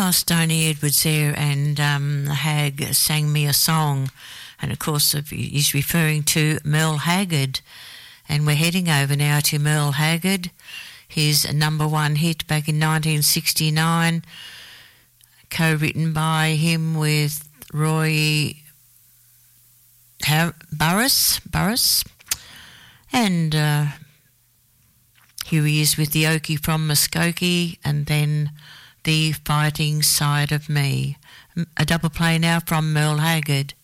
Stoney Edwards there, and the Hag sang me a song, and of course he's referring to Merle Haggard, and we're heading over now to Merle Haggard, his number one hit back in 1969, co-written by him with Roy Burris, and here he is with the Okie from Muskogee, and then The Fighting Side of Me. A double play now from Merle Haggard.